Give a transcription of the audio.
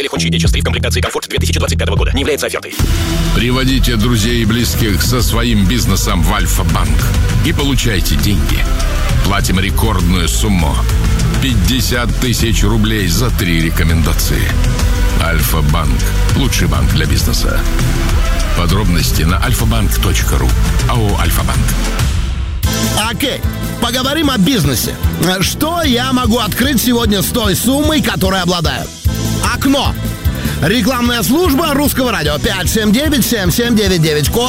Или Honda HS3 в комплектации «Комфорт» 2025 года. Не является офертой. Приводите друзей и близких со своим бизнесом в Альфа-банк и получайте деньги. Платим рекордную сумму. 50 тысяч рублей за 3 рекомендации. Альфа-банк. Лучший банк для бизнеса. Подробности на alfabank.ru. АО «Альфа-банк». Окей, поговорим о бизнесе. Что я могу открыть сегодня с той суммой, которой обладаю? Окно. Рекламная служба Русского радио 579-7799.